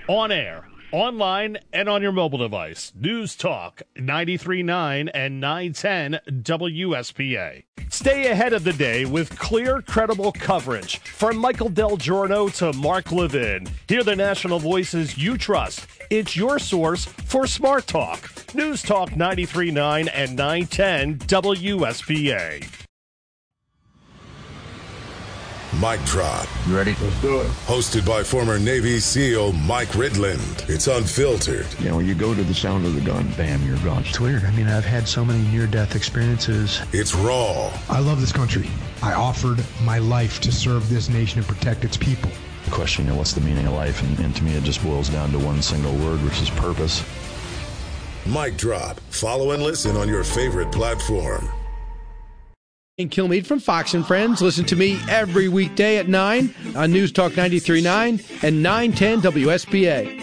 On air, online, and on your mobile device. News Talk 93.9 and 910 WSPA. Stay ahead of the day with clear, credible coverage. From Michael Del Giorno to Mark Levin. Hear the national voices you trust. It's your source for Smart Talk. News Talk 93.9 and 910 WSPA. Mic Drop. You ready? Let's do it. Hosted by former Navy SEAL Mike Ridland. It's unfiltered. You know, when you go to the sound of the gun, bam, you're gone. It's weird. I mean, I've had so many near-death experiences. It's raw. I love this country. I offered my life to serve this nation and protect its people. The question, you know, what's the meaning of life? And to me, it just boils down to one single word, which is purpose. Mic Drop. Follow and listen on your favorite platform. And Kilmeade from Fox and Friends. Listen to me every weekday at 9 on News Talk 93.9 and 910 WSPA.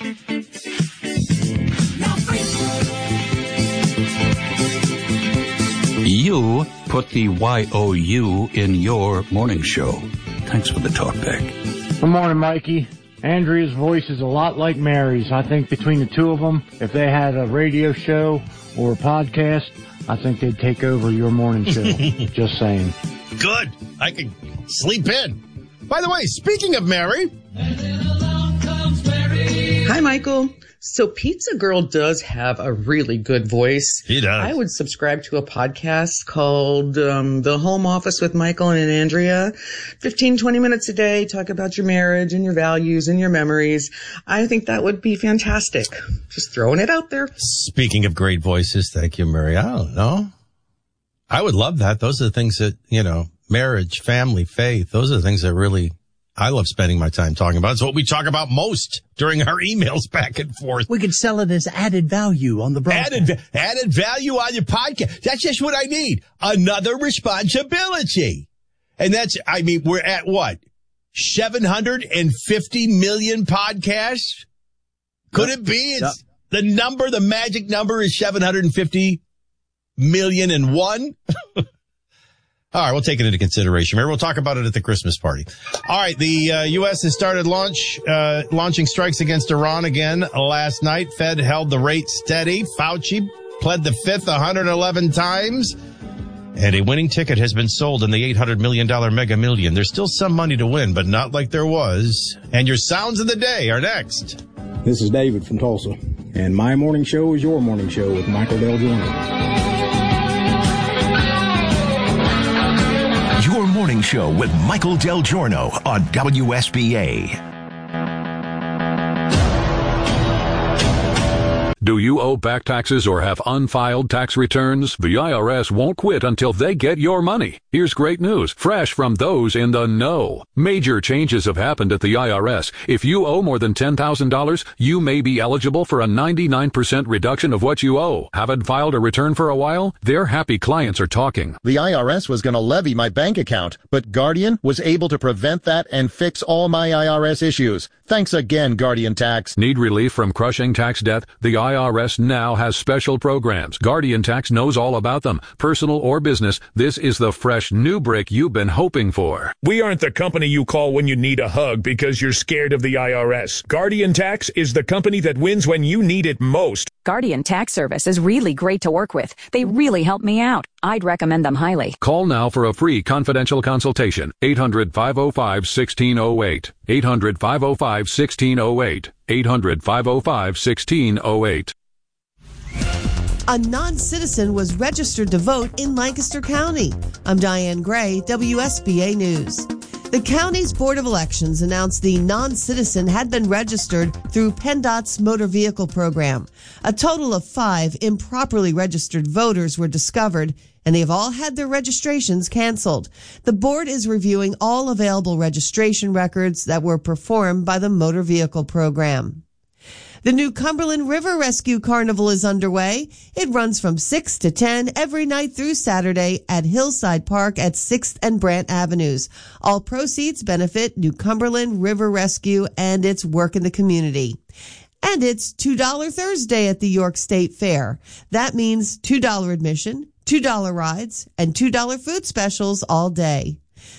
You put the Y-O-U in your morning show. Thanks for the talk back. Good morning, Mikey. Andrea's voice is a lot like Mary's. I think between the two of them, if they had a radio show or a podcast, I think they'd take over your morning show. Just saying. Good. I can sleep in. By the way, speaking of Mary. Hi, Michael. So Pizza Girl does have a really good voice. He does. I would subscribe to a podcast called The Home Office with Michael and Andrea. 15, 20 minutes a day. Talk about your marriage and your values and your memories. I think that would be fantastic. Just throwing it out there. Speaking of great voices, thank you, Mary. I don't know. I would love that. Those are the things that, you know, marriage, family, faith, those are the things that really I love spending my time talking about. It's what we talk about most during our emails back and forth. We could sell it as added value on the broadcast. Added value on your podcast. That's just what I need. Another responsibility. And that's, I mean, we're at what? 750 million podcasts? Could it be? It's the number, the magic number is 750 million and one. All right, we'll take it into consideration. Maybe we'll talk about it at the Christmas party. All right, the U.S. has started launching strikes against Iran again last night. Fed held the rate steady. Fauci pled the fifth 111 times. And a winning ticket has been sold in the $800 million Mega Million. There's still some money to win, but not like there was. And your sounds of the day are next. This is David from Tulsa, and my morning show is your morning show with Michael Del Giorno. Your morning show with Michael Del Giorno on WSBA. Do you owe back taxes or have unfiled tax returns? The IRS won't quit until they get your money. Here's great news, fresh from those in the know. Major changes have happened at the IRS. If you owe more than $10,000, you may be eligible for a 99% reduction of what you owe. Haven't filed a return for a while? Their happy clients are talking. The IRS was going to levy my bank account, but Guardian was able to prevent that and fix all my IRS issues. Thanks again, Guardian Tax. Need relief from crushing tax debt? The IRS now has special programs. Guardian Tax knows all about them. Personal or business, this is the fresh new brick you've been hoping for. We aren't the company you call when you need a hug because you're scared of the IRS. Guardian Tax is the company that wins when you need it most. Guardian Tax Service is really great to work with. They really help me out. I'd recommend them highly. Call now for a free confidential consultation. 800-505-1608. 800-505-1608. 800-505-1608. A non-citizen was registered to vote in Lancaster County. I'm Diane Gray, WSBA News. The county's Board of Elections announced the non-citizen had been registered through PennDOT's motor vehicle program. A total of 5 improperly registered voters were discovered, and they have all had their registrations canceled. The board is reviewing all available registration records that were performed by the motor vehicle program. The new Cumberland River Rescue Carnival is underway. It runs from 6 to 10 every night through Saturday at Hillside Park at 6th and Brant Avenues. All proceeds benefit New Cumberland River Rescue and its work in the community. And it's $2 Thursday at the York State Fair. That means $2 admission, $2 rides, and $2 food specials all day.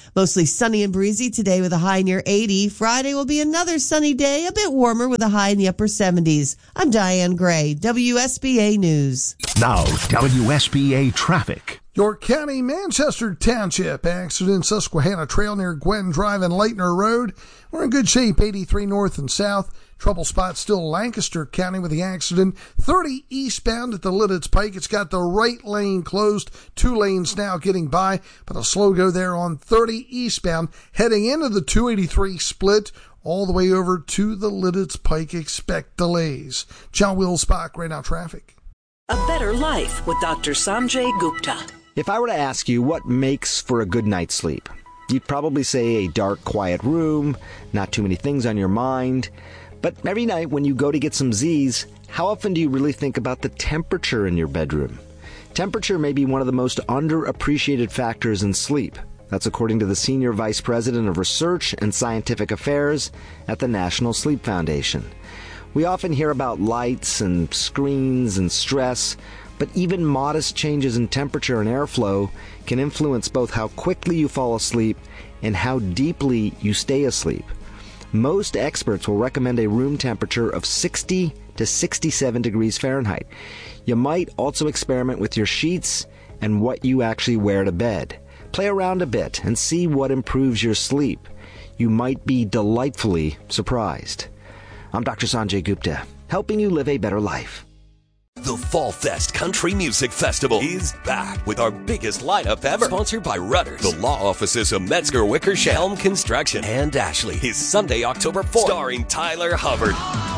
Mostly sunny and breezy today with a high near 80. Friday will be another sunny day, a bit warmer with a high in the upper 70s. I'm Diane Gray, WSBA News. Now, WSBA traffic. York County, Manchester Township, accident Susquehanna Trail near Gwen Drive and Leitner Road. We're in good shape, 83 north and south. Trouble spot still Lancaster County with the accident. 30 eastbound at the Lidditz Pike. It's got the right lane closed. 2 lanes now getting by, but a slow go there on 30 eastbound. Heading into the 283 split all the way over to the Lidditz Pike. Expect delays. John Wills-Bach, right now traffic. A better life with Dr. Sanjay Gupta. If I were to ask you what makes for a good night's sleep, you'd probably say a dark, quiet room, not too many things on your mind. But every night when you go to get some Z's, how often do you really think about the temperature in your bedroom? Temperature may be one of the most underappreciated factors in sleep. That's according to the Senior Vice President of Research and Scientific Affairs at the National Sleep Foundation. We often hear about lights and screens and stress, but even modest changes in temperature and airflow can influence both how quickly you fall asleep and how deeply you stay asleep. Most experts will recommend a room temperature of 60 to 67 degrees Fahrenheit. You might also experiment with your sheets and what you actually wear to bed. Play around a bit and see what improves your sleep. You might be delightfully surprised. I'm Dr. Sanjay Gupta, helping you live a better life. The Fall Fest Country Music Festival is back with our biggest lineup ever. Sponsored by Rudders, the law offices of Metzger Wickersham, Helm Construction, and Ashley. Is Sunday, October 4th, starring Tyler Hubbard,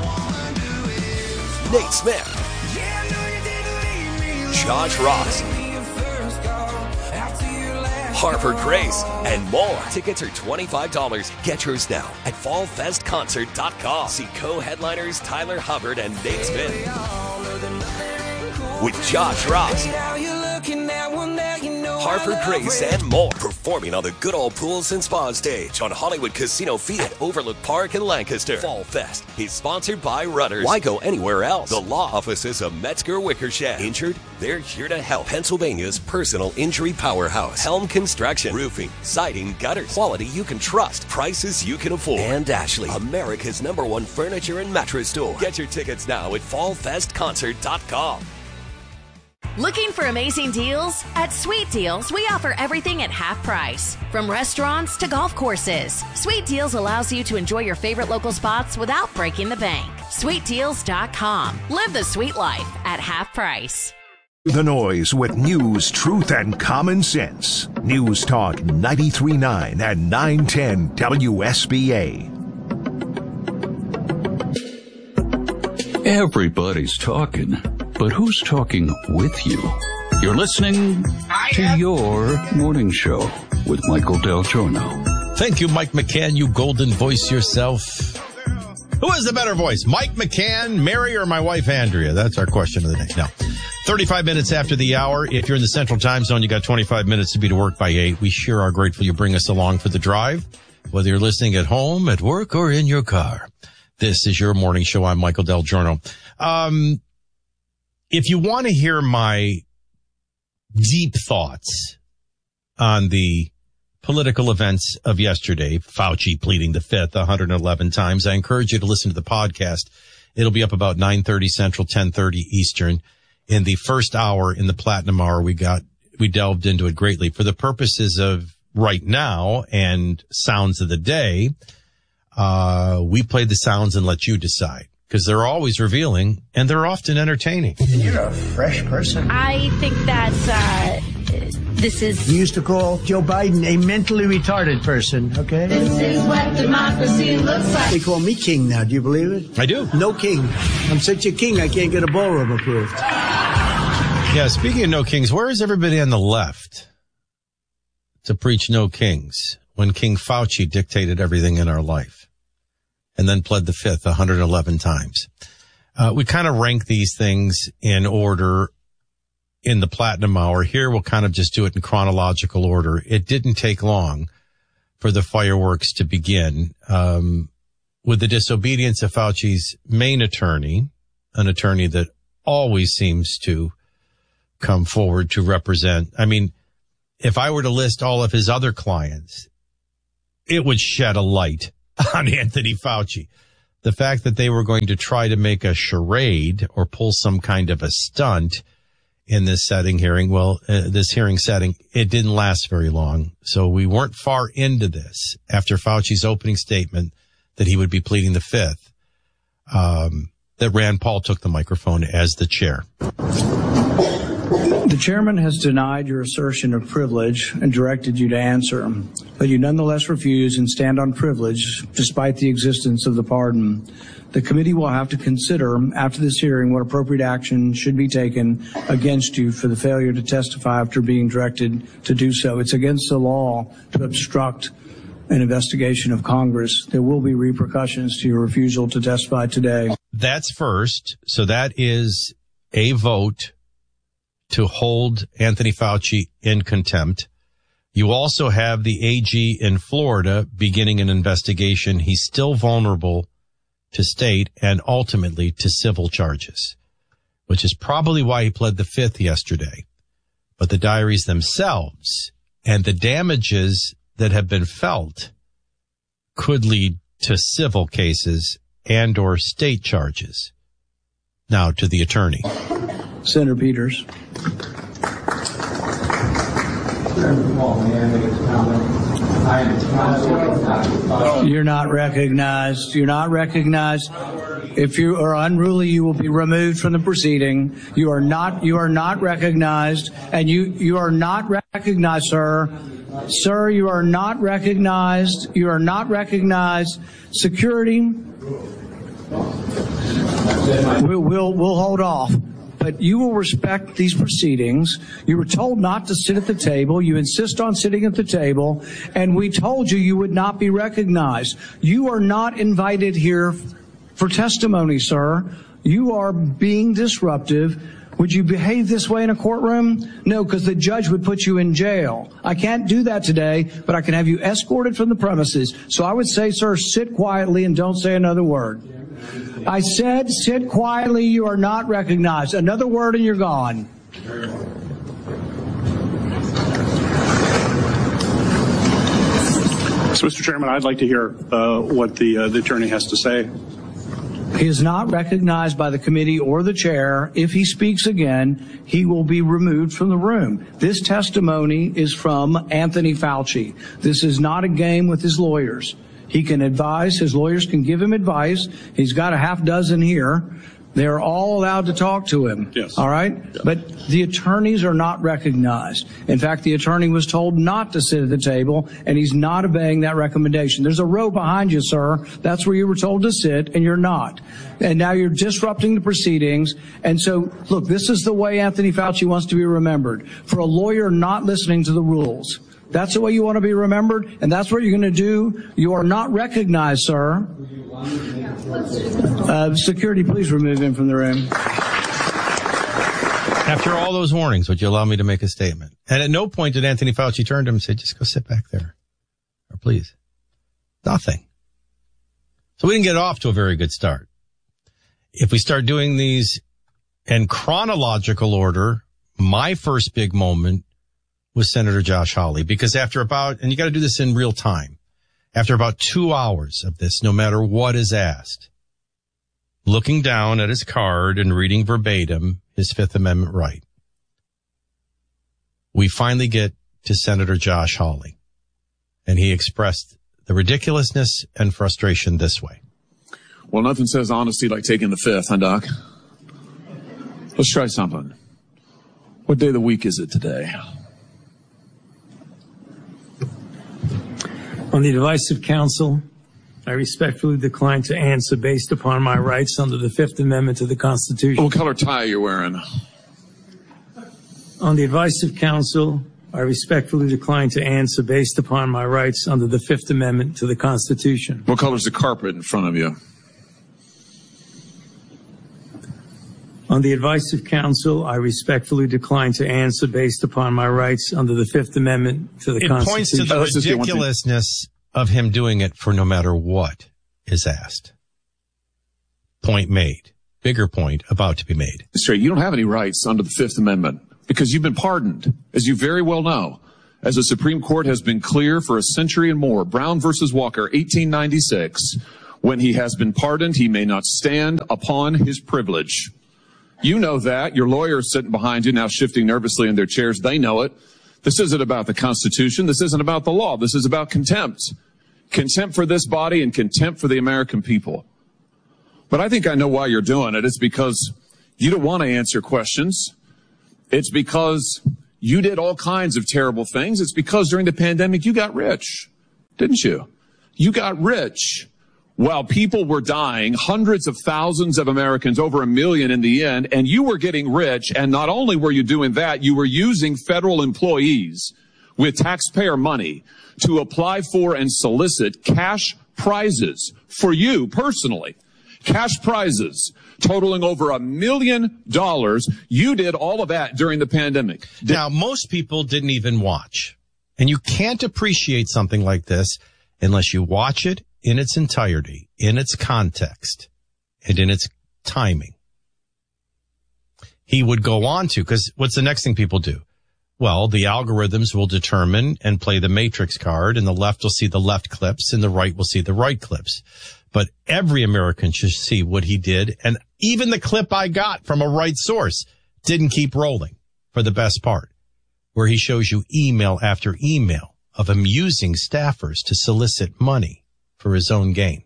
Nate Smith, Josh Ross, Harper Grace, and more. Tickets are $25. Get yours now at fallfestconcert.com. See co-headliners Tyler Hubbard and Nate Smith with Josh Ross, Harper Grace, and more. Performing on the Good Old Pools and Spa stage on Hollywood Casino Field at Overlook Park in Lancaster. Fall Fest is sponsored by Rudders. Why go anywhere else? The law offices of Metzger Wickersham. Injured? They're here to help. Pennsylvania's personal injury powerhouse. Helm Construction. Roofing, siding, gutters. Quality you can trust. Prices you can afford. And Ashley, America's #1 furniture and mattress store. Get your tickets now at fallfestconcert.com. Looking for amazing deals? At Sweet Deals, we offer everything at half price. From restaurants to golf courses, Sweet Deals allows you to enjoy your favorite local spots without breaking the bank. SweetDeals.com. Live the sweet life at half price. The Noise with news, truth, and common sense. News Talk 93.9 and 910 WSBA. Everybody's talking, but who's talking with you? You're listening to your morning show with Michael Del Giorno. Thank you, Mike McCann, you golden voice yourself. Who has the better voice, Mike McCann, Mary, or my wife, Andrea? That's our question of the day. Now, 35 minutes after the hour. If you're in the Central Time Zone, you got 25 minutes to be to work by 8. We sure are grateful you bring us along for the drive, whether you're listening at home, at work, or in your car. This is your morning show. I'm Michael Del Giorno. If you want to hear my deep thoughts on the political events of yesterday, Fauci pleading the fifth 111 times, I encourage you to listen to the podcast. It'll be up about 9:30 Central, 10:30 Eastern. In the first hour, in the Platinum Hour, we delved into it greatly. For the purposes of right now and sounds of the day, we played the sounds and let you decide, because they're always revealing and they're often entertaining. You're a fresh person. I think that this is... We used to call Joe Biden a mentally retarded person, okay? This is what democracy looks like. They call me king now. Do you believe it? I do. No king. I'm such a king, I can't get a ballroom approved. Yeah, speaking of no kings, where is everybody on the left to preach no kings when King Fauci dictated everything in our life and then pled the fifth 111 times? We kind of rank these things in order in the Platinum Hour. Here, we'll kind of just do it in chronological order. It didn't take long for the fireworks to begin with the disobedience of Fauci's main attorney, an attorney that always seems to come forward to represent. I mean, if I were to list all of his other clients, it would shed a light on Anthony Fauci. The fact that they were going to try to make a charade or pull some kind of a stunt in this this hearing setting, it didn't last very long. So we weren't far into this after Fauci's opening statement that he would be pleading the fifth, that Rand Paul took the microphone as the chair. The chairman has denied your assertion of privilege and directed you to answer, but you nonetheless refuse and stand on privilege despite the existence of the pardon. The committee will have to consider after this hearing what appropriate action should be taken against you for the failure to testify after being directed to do so. It's against the law to obstruct an investigation of Congress. There will be repercussions to your refusal to testify today. That's first. So that is a vote to hold Anthony Fauci in contempt. You also have the AG in Florida beginning an investigation. He's still vulnerable to state and ultimately to civil charges, which is probably why he pled the fifth yesterday. But the diaries themselves and the damages that have been felt could lead to civil cases and or state charges. Now to the attorney. Senator Peters. You're not recognized. You're not recognized. If you are unruly, you will be removed from the proceeding. You are not recognized, and you are not recognized, sir. Sir, you are not recognized. You are not recognized. Security. We'll hold off. But you will respect these proceedings. You were told not to sit at the table. You insist on sitting at the table. And we told you would not be recognized. You are not invited here for testimony, sir. You are being disruptive. Would you behave this way in a courtroom? No, because the judge would put you in jail. I can't do that today, but I can have you escorted from the premises. So I would say, sir, sit quietly and don't say another word. I said, sit quietly. You are not recognized. Another word and you're gone. So, Mr. Chairman, I'd like to hear what the attorney has to say. He is not recognized by the committee or the chair. If he speaks again, he will be removed from the room. This testimony is from Anthony Fauci. This is not a game with his lawyers. He can advise. His lawyers can give him advice. He's got a half dozen here. They're all allowed to talk to him. Yes. All right? Yeah. But the attorneys are not recognized. In fact, the attorney was told not to sit at the table, and he's not obeying that recommendation. There's a row behind you, sir. That's where you were told to sit, and you're not. And now you're disrupting the proceedings. And so, look, this is the way Anthony Fauci wants to be remembered. For a lawyer not listening to the rules. That's the way you want to be remembered, and that's what you're going to do. You are not recognized, sir. Security, please remove him from the room. After all those warnings, would you allow me to make a statement? And at no point did Anthony Fauci turn to him and say, just go sit back there. Or please. Nothing. So we didn't get off to a very good start. If we start doing these in chronological order, my first big moment was Senator Josh Hawley, because after about, and you got to do this in real time, after about 2 hours of this, no matter what is asked, looking down at his card and reading verbatim his Fifth Amendment right, we finally get to Senator Josh Hawley, and he expressed the ridiculousness and frustration this way. Well, nothing says honesty like taking the fifth, huh, Doc? Let's try something. What day of the week is it today? On the advice of counsel, I respectfully decline to answer based upon my rights under the Fifth Amendment to the Constitution. What color tie are you wearing? On the advice of counsel, I respectfully decline to answer based upon my rights under the Fifth Amendment to the Constitution. What color's the carpet in front of you? On the advice of counsel, I respectfully decline to answer based upon my rights under the Fifth Amendment to the Constitution. It points to the ridiculousness of him doing it for no matter what is asked. Point made. Bigger point about to be made. Straight, you don't have any rights under the Fifth Amendment because you've been pardoned, as you very well know. As the Supreme Court has been clear for a century and more, Brown versus Walker, 1896, when he has been pardoned, he may not stand upon his privilege. You know that. Your lawyers sitting behind you now shifting nervously in their chairs. They know it. This isn't about the Constitution. This isn't about the law. This is about contempt. Contempt for this body and contempt for the American people. But I think I know why you're doing it. It's because you don't want to answer questions. It's because you did all kinds of terrible things. It's because during the pandemic, you got rich, didn't you? You got rich while people were dying, hundreds of thousands of Americans, over 1 million in the end, and you were getting rich. And not only were you doing that, you were using federal employees with taxpayer money to apply for and solicit cash prizes for you personally. Cash prizes totaling over $1 million. You did all of that during the pandemic. Now, most people didn't even watch. And you can't appreciate something like this unless you watch it in its entirety, in its context, and in its timing. He would go on to, because what's the next thing people do? Well, the algorithms will determine and play the matrix card, and the left will see the left clips and the right will see the right clips. But every American should see what he did. And even the clip I got from a right source didn't keep rolling for the best part, where he shows you email after email of him using staffers to solicit money for his own gain.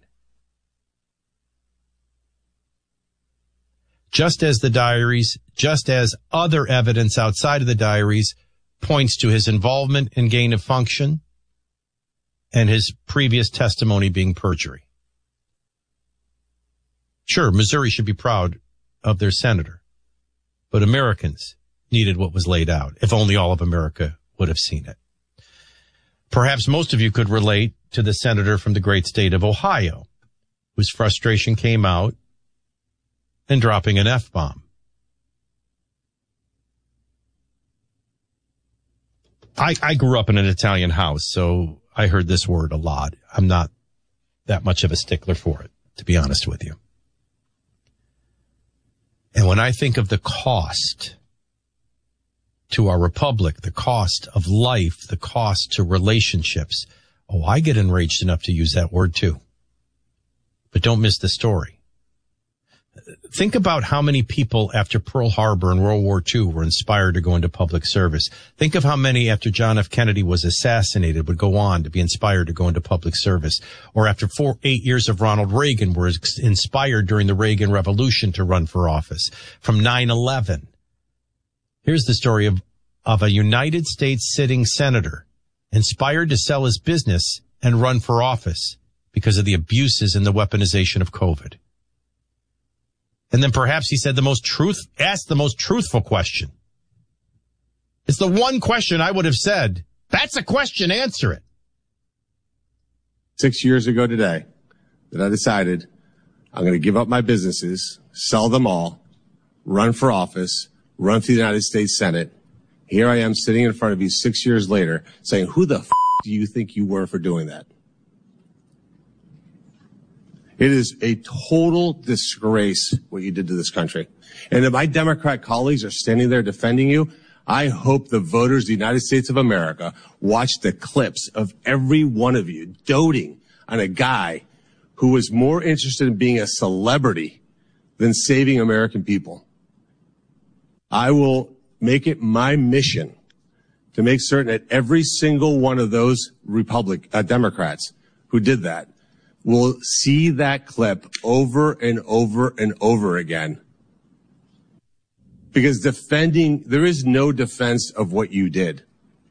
Just as the diaries, just as other evidence outside of the diaries points to his involvement in gain of function and his previous testimony being perjury. Sure, Missouri should be proud of their senator, but Americans needed what was laid out, if only all of America would have seen it. Perhaps most of you could relate to the senator from the great state of Ohio, whose frustration came out in dropping an F-bomb. I grew up in an Italian house, so I heard this word a lot. I'm not that much of a stickler for it, to be honest with you. And when I think of the cost to our republic, the cost of life, the cost to relationships, I get enraged enough to use that word too. But don't miss the story. Think about how many people after Pearl Harbor and World War II were inspired to go into public service. Think of how many after John F. Kennedy was assassinated would go on to be inspired to go into public service. Or after 8 years of Ronald Reagan were inspired during the Reagan Revolution to run for office. From 9/11. Here's the story of a United States sitting senator inspired to sell his business and run for office because of the abuses and the weaponization of COVID. And then perhaps he said asked the most truthful question. It's the one question I would have said, that's a question, answer it. 6 years ago today that I decided I'm going to give up my businesses, sell them all, run for office, run for the United States Senate. Here I am sitting in front of you 6 years later saying, who the do you think you were for doing that? It is a total disgrace what you did to this country. And if my Democrat colleagues are standing there defending you, I hope the voters of the United States of America watch the clips of every one of you doting on a guy who was more interested in being a celebrity than saving American people. I will make it my mission to make certain that every single one of those Democrats who did that will see that clip over and over and over again. Because there is no defense of what you did.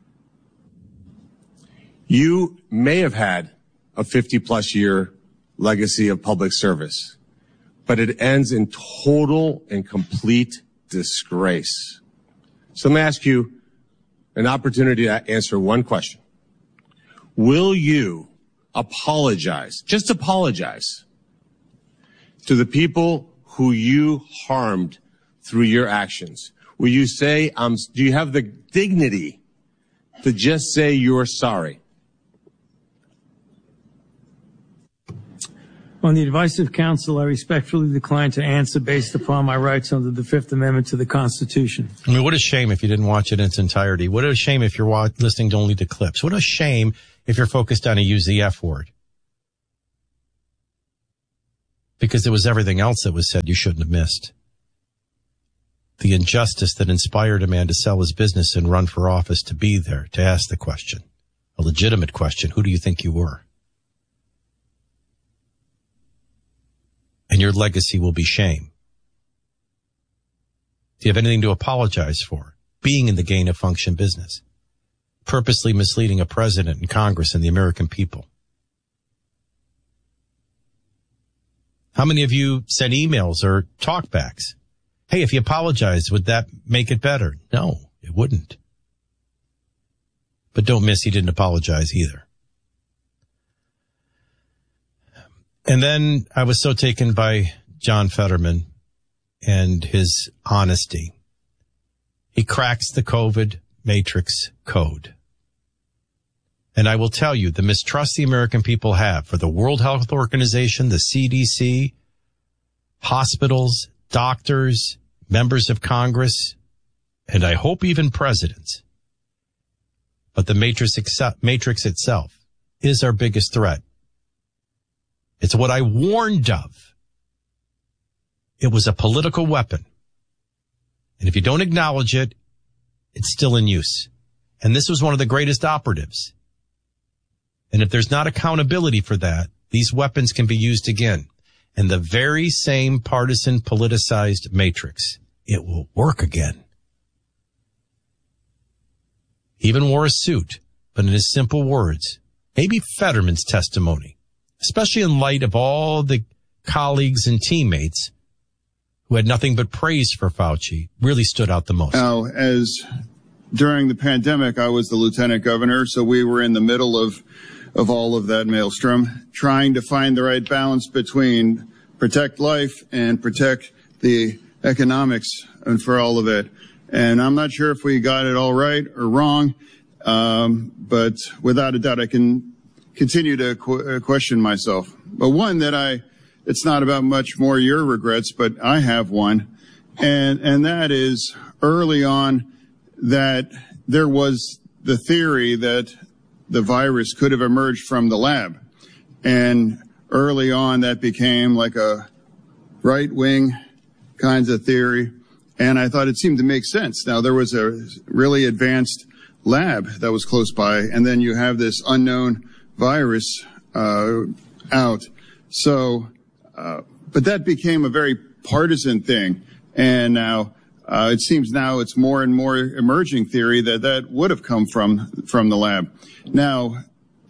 You may have had a 50-plus year legacy of public service, but it ends in total and complete disgrace. So let me ask you an opportunity to answer one question. Will you just apologize to the people who you harmed through your actions? Will you say, do you have the dignity to just say you're sorry? On the advice of counsel, I respectfully decline to answer based upon my rights under the Fifth Amendment to the Constitution. I mean, what a shame if you didn't watch it in its entirety. What a shame if you're listening to only the clips. What a shame if you're focused on a use the F word. Because there was everything else that was said you shouldn't have missed. The injustice that inspired a man to sell his business and run for office, to be there, to ask the question, a legitimate question, who do you think you were? And your legacy will be shame. Do you have anything to apologize for? Being in the gain of function business. Purposely misleading a president and Congress and the American people. How many of you sent emails or talkbacks? Hey, if you apologize, would that make it better? No, it wouldn't. But don't miss, he didn't apologize either. And then I was so taken by John Fetterman and his honesty. He cracks the COVID matrix code. And I will tell you, the mistrust the American people have for the World Health Organization, the CDC, hospitals, doctors, members of Congress, and I hope even presidents. But the matrix itself is our biggest threat. It's what I warned of. It was a political weapon. And if you don't acknowledge it, it's still in use. And this was one of the greatest operatives. And if there's not accountability for that, these weapons can be used again. And the very same partisan politicized matrix, it will work again. He even wore a suit, but in his simple words, maybe Fetterman's testimony, especially in light of all the colleagues and teammates who had nothing but praise for Fauci, really stood out the most. Now, as during the pandemic, I was the lieutenant governor, so we were in the middle of all of that maelstrom, trying to find the right balance between protect life and protect the economics and for all of it. And I'm not sure if we got it all right or wrong, but without a doubt, I can continue to question myself. But one that it's not about much more your regrets, but I have one. And that is early on that there was the theory that the virus could have emerged from the lab. And early on that became like a right-wing kinds of theory. And I thought it seemed to make sense. Now there was a really advanced lab that was close by, and then you have this unknown virus out. So, but that became a very partisan thing. And now it seems now it's more and more emerging theory that would have come from the lab. Now,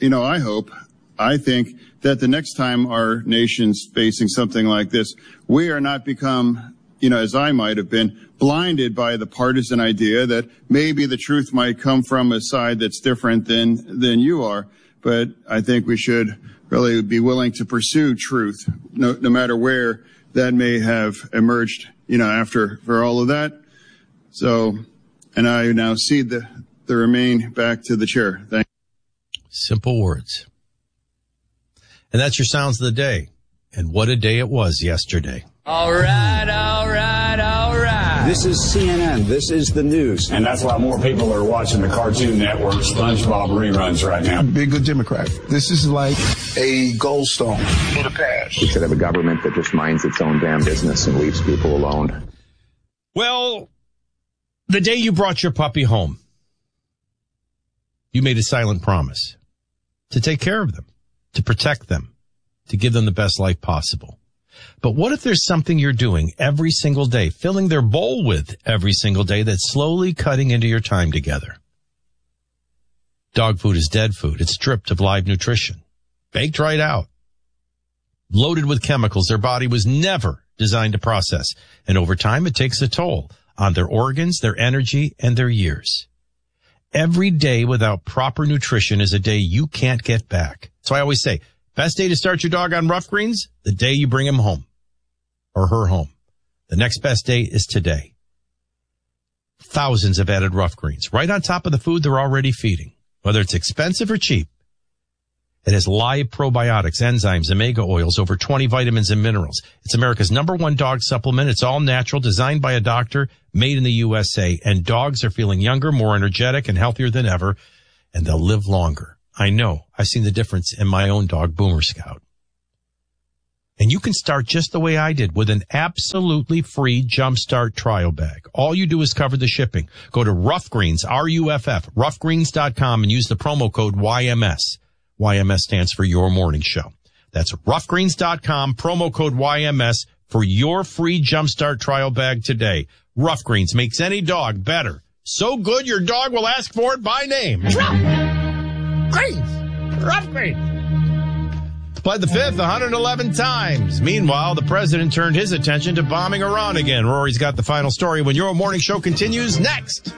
I think that the next time our nation's facing something like this, we are not become, as I might have been, blinded by the partisan idea that maybe the truth might come from a side that's different than you are. But I think we should really be willing to pursue truth, no matter where that may have emerged, for all of that. So, and I now cede the remain back to the chair. Thank you. Simple words. And that's your sounds of the day. And what a day it was yesterday. All right, all right, all right. This is CNN. This is the news. And that's why more people are watching the Cartoon Network SpongeBob reruns right now. Be a good Democrat. This is like a goldstone for the past. We should have a government that just minds its own damn business and leaves people alone. Well, the day you brought your puppy home, you made a silent promise to take care of them, to protect them, to give them the best life possible. But what if there's something you're doing every single day, filling their bowl with every single day, that's slowly cutting into your time together? Dog food is dead food. It's stripped of live nutrition, baked right out, loaded with chemicals their body was never designed to process. And over time, it takes a toll on their organs, their energy, and their years. Every day without proper nutrition is a day you can't get back. So I always say, best day to start your dog on Rough Greens, the day you bring him home or her home. The next best day is today. Thousands have added Rough Greens right on top of the food they're already feeding, whether it's expensive or cheap. It has live probiotics, enzymes, omega oils, over 20 vitamins and minerals. It's America's #1 dog supplement. It's all natural, designed by a doctor, made in the USA. And dogs are feeling younger, more energetic, and healthier than ever. And they'll live longer. I know. I've seen the difference in my own dog, Boomer Scout. And you can start just the way I did with an absolutely free Jumpstart trial bag. All you do is cover the shipping. Go to Rough Greens, RUFF, roughgreens.com, and use the promo code YMS. YMS stands for Your Morning Show. That's roughgreens.com, promo code YMS for your free Jumpstart trial bag today. Rough Greens makes any dog better. So good your dog will ask for it by name. Rough Greens! Rough Greens! Pled the fifth 111 times. Meanwhile, the president turned his attention to bombing Iran again. Rory's got the final story when Your Morning Show continues next.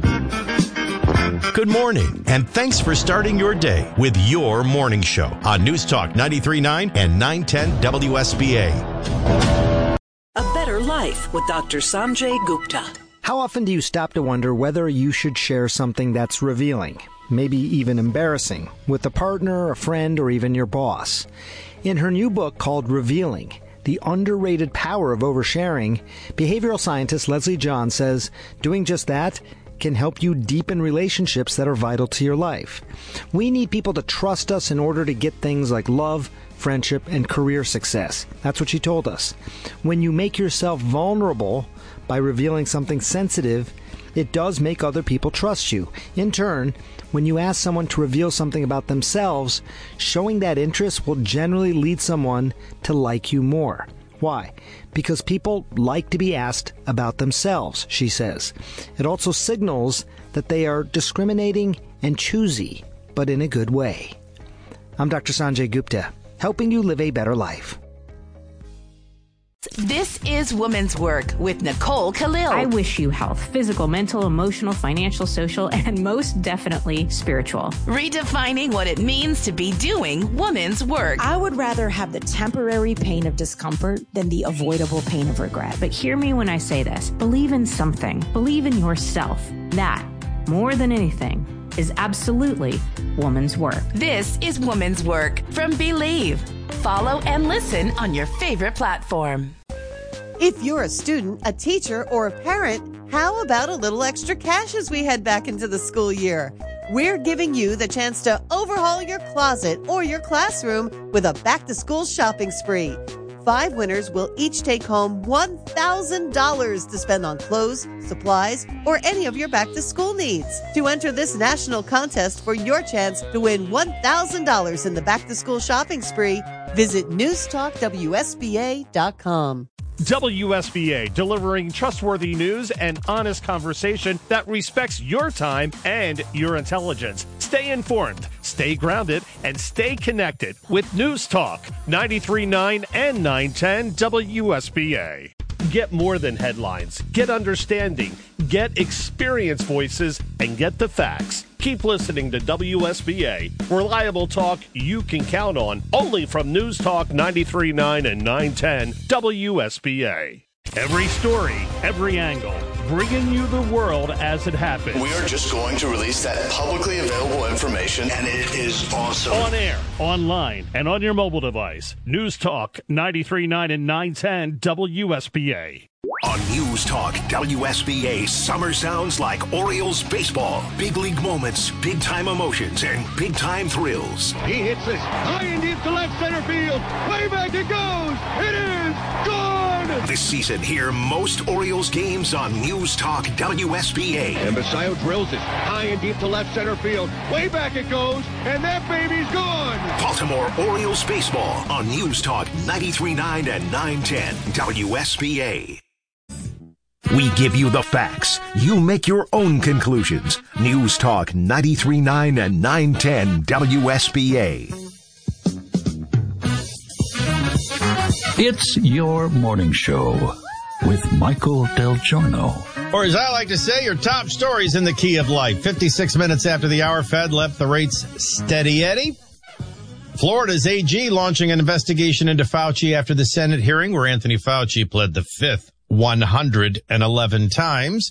Good morning, and thanks for starting your day with Your Morning Show on News Talk 93.9 and 910 WSBA. A Better Life with Dr. Sanjay Gupta. How often do you stop to wonder whether you should share something that's revealing, maybe even embarrassing, with a partner, a friend, or even your boss? In her new book called Revealing, The Underrated Power of Oversharing, behavioral scientist Leslie John says doing just that can help you deepen relationships that are vital to your life. We need people to trust us in order to get things like love, friendship, and career success. That's what she told us. When you make yourself vulnerable by revealing something sensitive, it does make other people trust you. In turn, when you ask someone to reveal something about themselves, showing that interest will generally lead someone to like you more. Why? Because people like to be asked about themselves, she says. It also signals that they are discriminating and choosy, but in a good way. I'm Dr. Sanjay Gupta, helping you live a better life. This is Women's Work with Nicole Khalil. I wish you health, physical, mental, emotional, financial, social, and most definitely spiritual. Redefining what it means to be doing women's work. I would rather have the temporary pain of discomfort than the avoidable pain of regret. But hear me when I say this. Believe in something. Believe in yourself. That, more than anything, is absolutely woman's work. This is Woman's Work from Believe. Follow and listen on your favorite platform. If you're a student, a teacher, or a parent, how about a little extra cash as we head back into the school year? We're giving you the chance to overhaul your closet or your classroom with a back-to-school shopping spree. 5 winners will each take home $1,000 to spend on clothes, supplies, or any of your back-to-school needs. To enter this national contest for your chance to win $1,000 in the back-to-school shopping spree, visit newstalkwsba.com. WSBA, delivering trustworthy news and honest conversation that respects your time and your intelligence. Stay informed, stay grounded, and stay connected with News Talk 93.9 and 910 WSBA. Get more than headlines. Get understanding. Get experienced voices and get the facts. Keep listening to WSBA. Reliable talk you can count on. Only from News Talk 93.9 and 910 WSBA. Every story, every angle, bringing you the world as it happens. We are just going to release that publicly available information, and it is awesome. On air, online, and on your mobile device. News Talk 93.9 and 910 WSBA. On News Talk WSBA, summer sounds like Orioles baseball. Big league moments, big-time emotions, and big-time thrills. He hits this high and deep to left center field. Way back it goes. It is gone. This season, hear most Orioles games on News Talk WSBA. And Basayo drills it high and deep to left center field. Way back it goes, and that baby's gone. Baltimore Orioles baseball on News Talk 93.9 and 910 WSBA. We give you the facts. You make your own conclusions. News Talk 93.9 and 910 WSBA. It's Your Morning Show with Michael Del Giorno. Or as I like to say, your top stories in the key of life. 56 minutes after the hour, Fed left the rates steady Eddie. Florida's AG launching an investigation into Fauci after the Senate hearing where Anthony Fauci pled the fifth 111 times.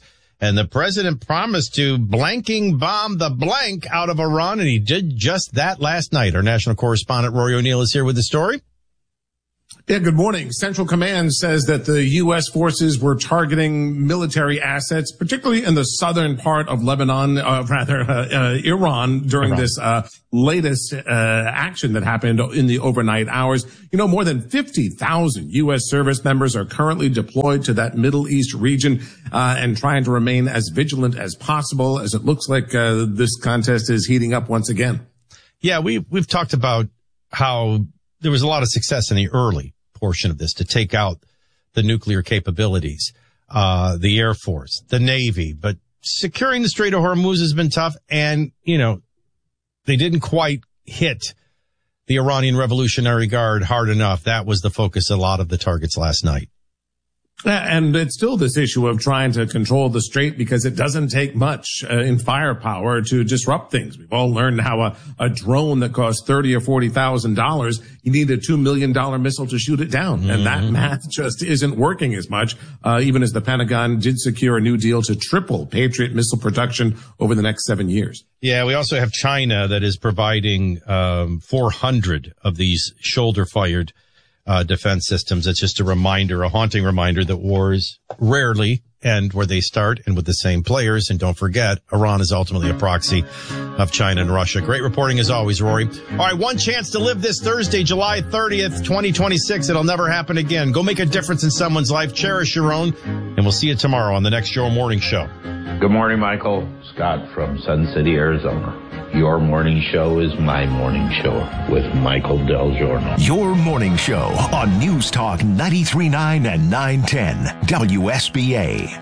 And the president promised to blanking bomb the blank out of Iran, and he did just that last night. Our national correspondent, Rory O'Neill, is here with the story. Yeah, good morning. Central Command says that the U.S. forces were targeting military assets, particularly in the southern part of Lebanon, Iran, during this latest action that happened in the overnight hours. You know, more than 50,000 U.S. service members are currently deployed to that Middle East region and trying to remain as vigilant as possible, as it looks like this contest is heating up once again. Yeah, we've talked about how there was a lot of success in the early portion of this to take out the nuclear capabilities, the Air Force, the Navy, but securing the Strait of Hormuz has been tough. And, you know, they didn't quite hit the Iranian Revolutionary Guard hard enough. That was the focus of a lot of the targets last night. And it's still this issue of trying to control the strait because it doesn't take much in firepower to disrupt things. We've all learned how a drone that costs $30,000 or $40,000, you need a $2 million missile to shoot it down. Mm-hmm. And that math just isn't working as much, even as the Pentagon did secure a new deal to triple Patriot missile production over the next 7 years. Yeah, we also have China that is providing 400 of these shoulder-fired defense systems. It's just a reminder, a haunting reminder that wars rarely end where they start and with the same players. And don't forget, Iran is ultimately a proxy of China and Russia. Great reporting as always, Rory. All right, one chance to live this Thursday, July 30th, 2026. It'll never happen again. Go make a difference in someone's life. Cherish your own. And we'll see you tomorrow on the next Your Morning Show. Good morning, Michael. Scott from Sun City, Arizona. Your morning show is my morning show with Michael Del Giorno. Your morning show on News Talk 93.9 and 910 WSBA.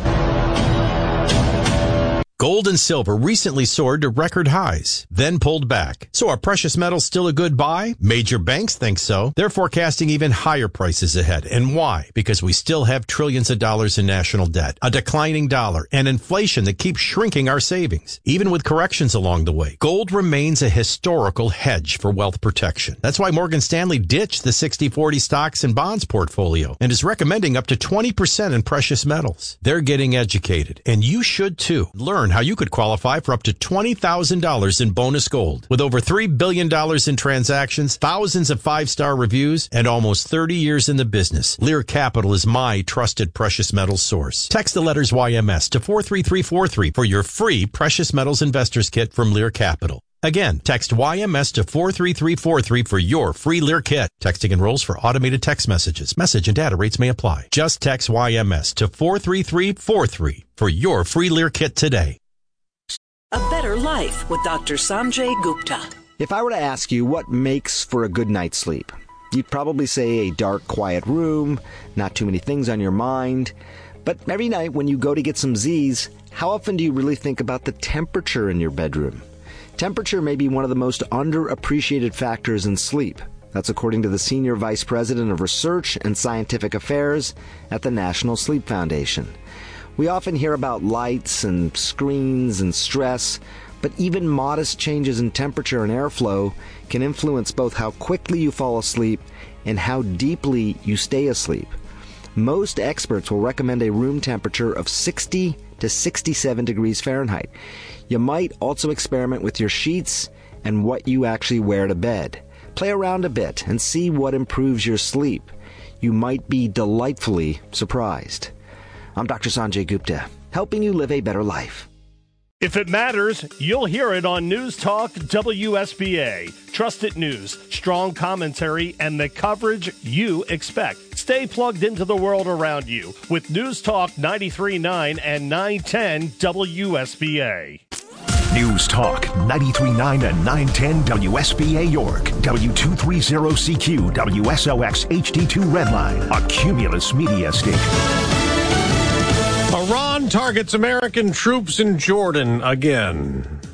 Gold and silver recently soared to record highs, then pulled back. So are precious metals still a good buy? Major banks think so. They're forecasting even higher prices ahead. And why? Because we still have trillions of dollars in national debt, a declining dollar, and inflation that keeps shrinking our savings. Even with corrections along the way, gold remains a historical hedge for wealth protection. That's why Morgan Stanley ditched the 60-40 stocks and bonds portfolio and is recommending up to 20% in precious metals. They're getting educated, and you should too. Learn how you could qualify for up to $20,000 in bonus gold. With over $3 billion in transactions, thousands of 5-star reviews, and almost 30 years in the business, Lear Capital is my trusted precious metals source. Text the letters YMS to 43343 for your free precious metals investors kit from Lear Capital. Again, text YMS to 43343 for your free Lear kit. Texting enrolls for automated text messages. Message and data rates may apply. Just text YMS to 43343 for your free Lear kit today. A Better Life with Dr. Sanjay Gupta. If I were to ask you what makes for a good night's sleep, you'd probably say a dark, quiet room, not too many things on your mind. But every night when you go to get some Z's, how often do you really think about the temperature in your bedroom? Temperature may be one of the most underappreciated factors in sleep. That's according to the Senior Vice President of Research and Scientific Affairs at the National Sleep Foundation. We often hear about lights and screens and stress, but even modest changes in temperature and airflow can influence both how quickly you fall asleep and how deeply you stay asleep. Most experts will recommend a room temperature of 60 to 67 degrees Fahrenheit. You might also experiment with your sheets and what you actually wear to bed. Play around a bit and see what improves your sleep. You might be delightfully surprised. I'm Dr. Sanjay Gupta, helping you live a better life. If it matters, you'll hear it on News Talk WSBA. Trusted news, strong commentary, and the coverage you expect. Stay plugged into the world around you with News Talk 93.9 and 910 WSBA. News Talk 93.9 and 910 WSBA York, W230CQ, WSOX HD2 Redline, a Cumulus media station. Iran targets American troops in Jordan again.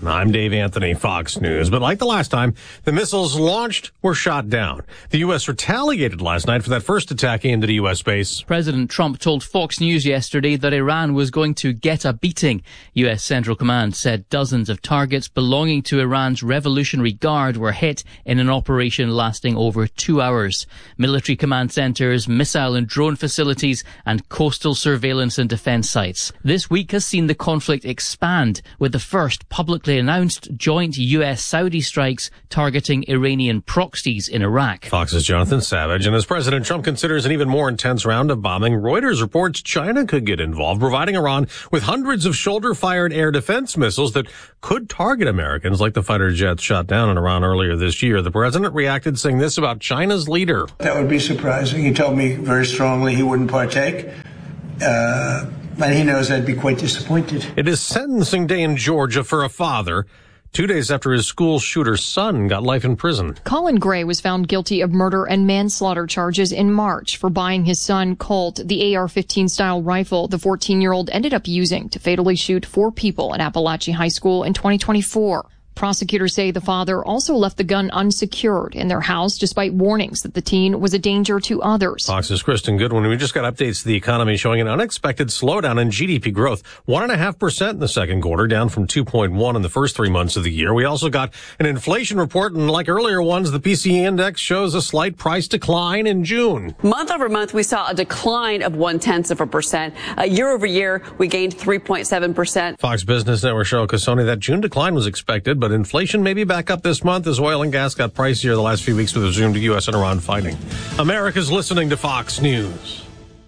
I'm Dave Anthony, Fox News. But like the last time, the missiles launched were shot down. The U.S. retaliated last night for that first attack aimed at a U.S. base. President Trump told Fox News yesterday that Iran was going to get a beating. U.S. Central Command said dozens of targets belonging to Iran's Revolutionary Guard were hit in an operation lasting over 2 hours. Military command centers, missile and drone facilities, and coastal surveillance and defense sites. This week has seen the conflict expand with the first publicly announced joint U.S.-Saudi strikes targeting Iranian proxies in Iraq. Fox's Jonathan Savage. And as President Trump considers an even more intense round of bombing, Reuters reports China could get involved, providing Iran with hundreds of shoulder-fired air defense missiles that could target Americans like the fighter jets shot down in Iran earlier this year. The president reacted saying this about China's leader. That would be surprising. He told me very strongly he wouldn't partake. And he knows I'd be quite disappointed. It is sentencing day in Georgia for a father 2 days after his school shooter's son got life in prison. Colin Gray was found guilty of murder and manslaughter charges in March for buying his son Colt the AR-15 style rifle the 14-year-old ended up using to fatally shoot 4 people at Appalachian High School in 2024. Prosecutors say the father also left the gun unsecured in their house despite warnings that the teen was a danger to others. Fox's Kristen Goodwin. We just got updates to the economy showing an unexpected slowdown in GDP growth. 1.5% in the second quarter, down from 2.1 in the first 3 months of the year. We also got an inflation report, and like earlier ones, the PCE index shows a slight price decline in June. Month over month, we saw a decline of 0.1%. Year over year, we gained 3.7%. Fox Business Network Cheryl Casoni, that June decline was expected, but inflation may be back up this month as oil and gas got pricier the last few weeks with resumed U.S. and Iran fighting. America's listening to Fox News.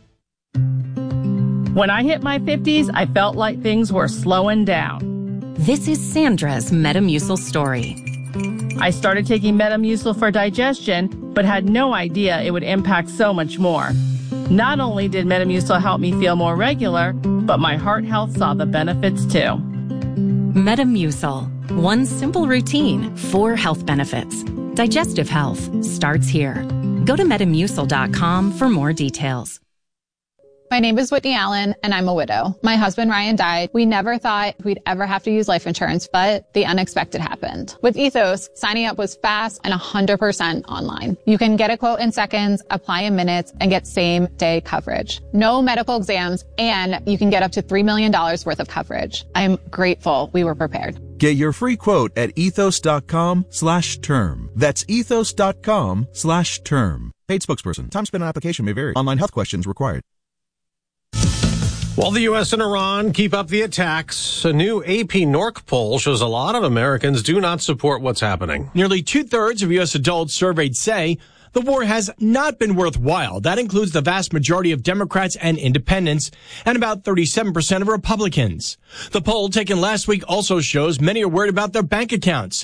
When I hit my 50s, I felt like things were slowing down. This is Sandra's Metamucil story. I started taking Metamucil for digestion, but had no idea it would impact so much more. Not only did Metamucil help me feel more regular, but my heart health saw the benefits too. Metamucil. One simple routine, 4 health benefits. Digestive health starts here. Go to Metamucil.com for more details. My name is Whitney Allen, and I'm a widow. My husband, Ryan, died. We never thought we'd ever have to use life insurance, but the unexpected happened. With Ethos, signing up was fast and 100% online. You can get a quote in seconds, apply in minutes, and get same-day coverage. No medical exams, and you can get up to $3 million worth of coverage. I'm grateful we were prepared. Get your free quote at ethos.com/term. That's ethos.com/term. Paid spokesperson. Time spent on application may vary. Online health questions required. While the U.S. and Iran keep up the attacks, a new AP NORC poll shows a lot of Americans do not support what's happening. Nearly 2/3 of U.S. adults surveyed say the war has not been worthwhile. That includes the vast majority of Democrats and independents, and about 37% of Republicans. The poll taken last week also shows many are worried about their bank accounts.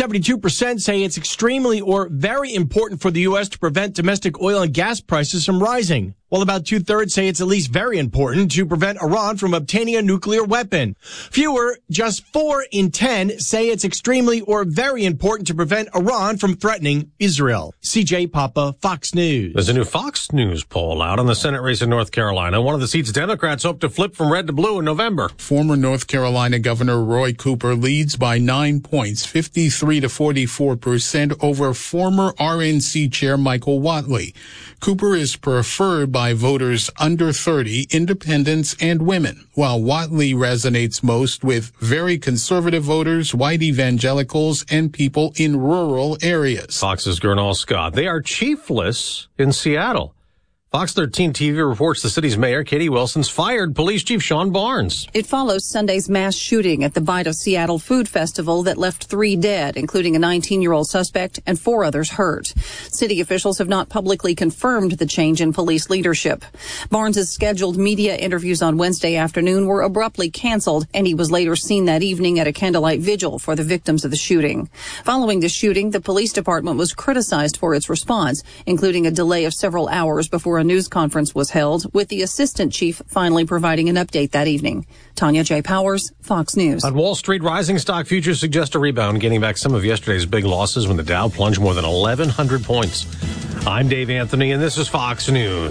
72% say it's extremely or very important for the U.S. to prevent domestic oil and gas prices from rising, while about 2/3 say it's at least very important to prevent Iran from obtaining a nuclear weapon. Fewer, just 4 in 10, say it's extremely or very important to prevent Iran from threatening Israel. CJ Papa, Fox News. There's a new Fox News poll out on the Senate race in North Carolina. One of the seats Democrats hope to flip from red to blue in November. Former North Carolina Governor Roy Cooper leads by 9 points, 53 to 44% over former RNC Chair Michael Whatley. Cooper is preferred by voters under 30, independents, and women, while Whatley resonates most with very conservative voters, white evangelicals, and people in rural areas. Fox's Gernal Scott. They are chiefless in Seattle. Fox 13 TV reports the city's mayor, Katie Wilson's fired police chief Sean Barnes. It follows Sunday's mass shooting at the Vita Seattle Food Festival that left 3 dead, including a 19-year-old suspect and 4 others hurt. City officials have not publicly confirmed the change in police leadership. Barnes's scheduled media interviews on Wednesday afternoon were abruptly canceled, and he was later seen that evening at a candlelight vigil for the victims of the shooting. Following the shooting, the police department was criticized for its response, including a delay of several hours before a news conference was held, with the assistant chief finally providing an update that evening. Tanya J. Powers, Fox News. On Wall Street, rising stock futures suggest a rebound, getting back some of yesterday's big losses when the Dow plunged more than 1,100 points. I'm Dave Anthony, and this is Fox News.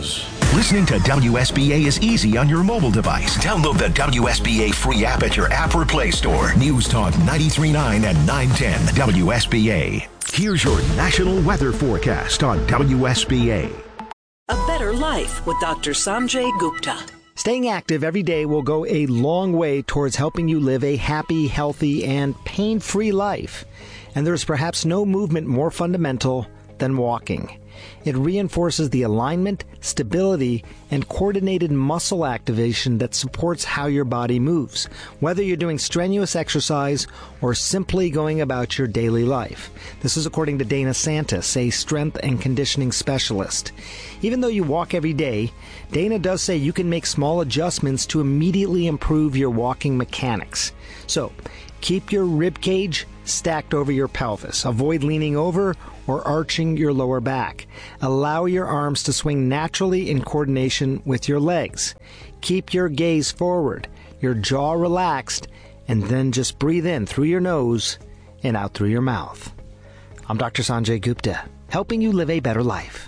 Listening to WSBA is easy on your mobile device. Download the WSBA free app at your App or Play Store. News Talk 93.9 and 910 WSBA. Here's your national weather forecast on WSBA. A better life with Dr. Sanjay Gupta. Staying active every day will go a long way towards helping you live a happy, healthy, and pain-free life. And there's perhaps no movement more fundamental than walking. It reinforces the alignment, stability, and coordinated muscle activation that supports how your body moves, whether you're doing strenuous exercise or simply going about your daily life. This is according to Dana Santis, a strength and conditioning specialist. Even though you walk every day, Dana does say you can make small adjustments to immediately improve your walking mechanics. So, keep your rib cage stacked over your pelvis. Avoid leaning over or arching your lower back. Allow your arms to swing naturally in coordination with your legs. Keep your gaze forward, your jaw relaxed, and then just breathe in through your nose and out through your mouth. I'm Dr. Sanjay Gupta, helping you live a better life.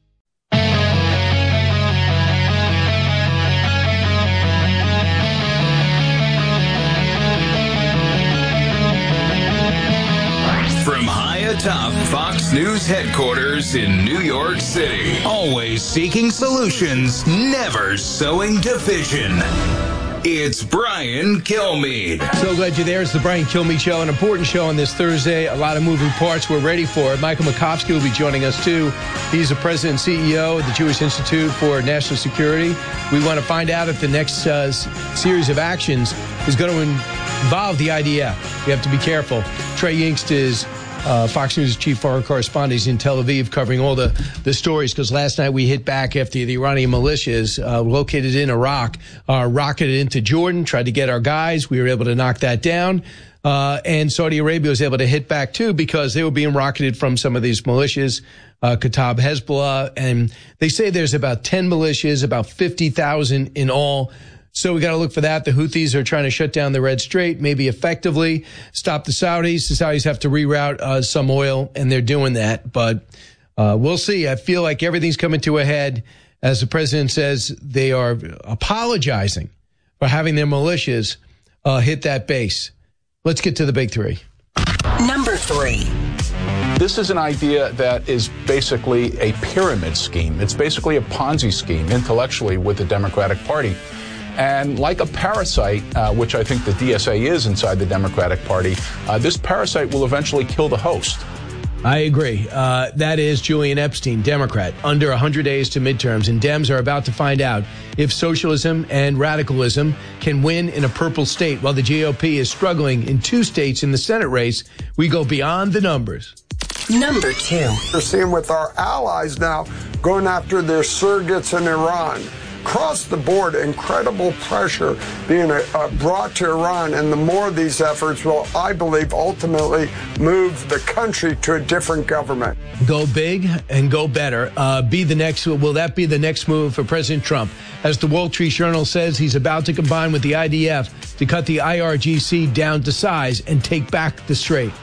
From high atop Fox News headquarters in New York City, always seeking solutions, never sowing division. It's Brian Kilmeade. So glad you're there. It's the Brian Kilmeade Show, an important show on this Thursday. A lot of moving parts. We're ready for it. Michael Makovsky will be joining us, too. He's the president and CEO of the Jewish Institute for National Security. We want to find out if the next series of actions is going to involve the IDF. We have to be careful. Trey Yingst is Fox News' chief foreign correspondent. He's in Tel Aviv covering all the stories, because last night we hit back after the Iranian militias located in Iraq rocketed into Jordan, tried to get our guys. We were able to knock that down. And Saudi Arabia was able to hit back, too, because they were being rocketed from some of these militias, Kataib Hezbollah. And they say there's about 10 militias, about 50,000 in all. So we got to look for that. The Houthis are trying to shut down the Red Strait, maybe effectively stop the Saudis. The Saudis have to reroute some oil, and they're doing that. But we'll see. I feel like everything's coming to a head. As the president says, they are apologizing for having their militias hit that base. Let's get to the big three. Number 3. This is an idea that is basically a pyramid scheme. It's basically a Ponzi scheme intellectually with the Democratic Party. And like a parasite, which I think the DSA is inside the Democratic Party, this parasite will eventually kill the host. I agree. That is Julian Epstein, Democrat, under 100 days to midterms. And Dems are about to find out if socialism and radicalism can win in a purple state. While the GOP is struggling in 2 states in the Senate race, we go beyond the numbers. Number 2. We're seeing with our allies now going after their surrogates in Iran. Across the board, incredible pressure being brought to Iran, and the more of these efforts will, I believe, ultimately move the country to a different government. Go big and go better. Will that be the next move for President Trump? As the Wall Street Journal says, he's about to combine with the IDF to cut the IRGC down to size and take back the Strait.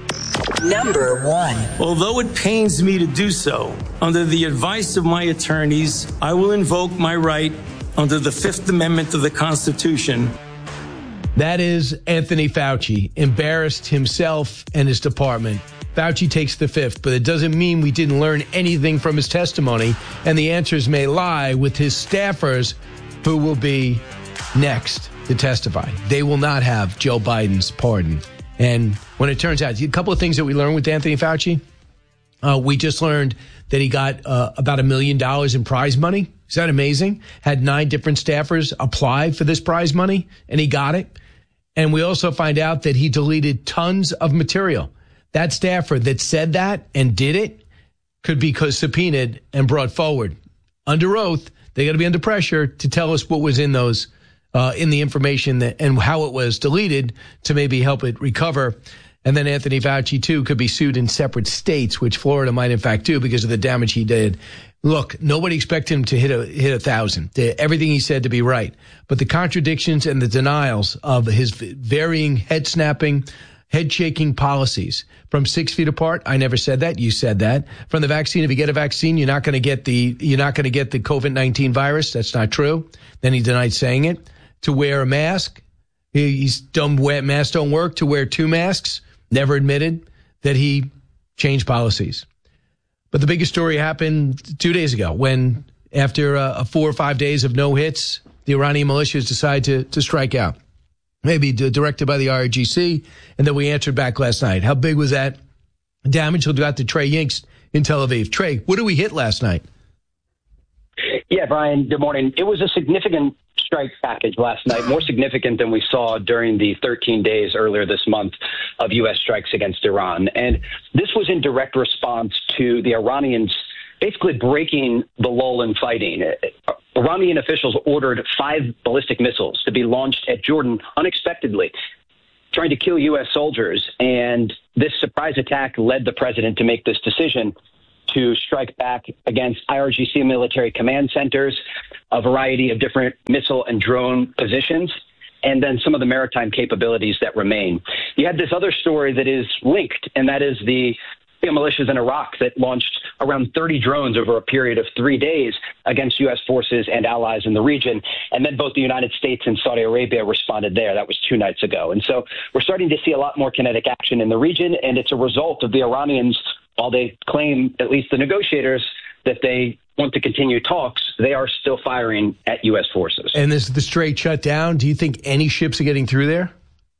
Number 1. Although it pains me to do so, under the advice of my attorneys, I will invoke my right under the 5th Amendment of the Constitution. That is Anthony Fauci, embarrassed himself and his department. Fauci takes the 5th, but it doesn't mean we didn't learn anything from his testimony, and the answers may lie with his staffers who will be next to testify. They will not have Joe Biden's pardon. And when it turns out, a couple of things that we learned with Anthony Fauci, we just learned that he got about $1 million in prize money. Is that amazing? Had 9 different staffers apply for this prize money, and he got it. And we also find out that he deleted tons of material. That staffer that said that and did it could be subpoenaed and brought forward. Under oath, they got to be under pressure to tell us what was in those in the information and how it was deleted to maybe help it recover. And then Anthony Fauci, too, could be sued in separate states, which Florida might, in fact, do because of the damage he did. Look, nobody expected him to hit 1,000. Everything he said to be right. But the contradictions and the denials of his varying head-snapping head-shaking policies. From 6 feet apart, I never said that. You said that. From the vaccine, if you get a vaccine, you're not going to get the COVID-19 virus. That's not true. Then he denied saying it. To wear a mask, he's done. Masks don't work. To wear 2 masks, never admitted that he changed policies. But the biggest story happened 2 days ago when, after 4 or 5 days of no hits, the Iranian militias decided to strike out. Maybe directed by the IRGC, and then we answered back last night. How big was that damage? We'll go out to Trey Yingst in Tel Aviv. Trey, what did we hit last night? Yeah, Brian, good morning. It was a significant strike package last night, more significant than we saw during the 13 days earlier this month of U.S. strikes against Iran. And this was in direct response to the Iranians basically breaking the lull in fighting. Iranian officials ordered 5 ballistic missiles to be launched at Jordan unexpectedly, trying to kill U.S. soldiers. And this surprise attack led the president to make this decision to strike back against IRGC military command centers, a variety of different missile and drone positions, and then some of the maritime capabilities that remain. You had this other story that is linked, and that is the militias in Iraq that launched around 30 drones over a period of 3 days against U.S. forces and allies in the region. And then both the United States and Saudi Arabia responded there. That was 2 nights ago. And so we're starting to see a lot more kinetic action in the region, and it's a result of the Iranians, while they claim, at least the negotiators, that they want to continue talks, they are still firing at U.S. forces. And this is the Strait shut down. Do you think any ships are getting through there?